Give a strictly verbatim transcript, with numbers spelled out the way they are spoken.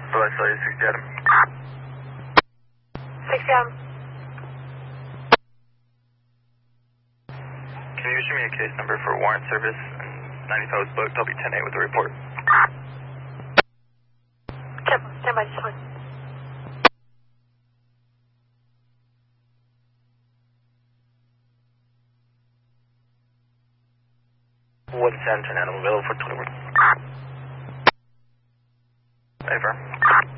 Bye-bye, sorry, sixty Adam. sixty Adam. Can you issue me a case number for warrant service? ninety-five was booked. I'll be ten eight with the report. Stand, stand by, just fine. one Santon Adam available for twenty-one. Hey, firm.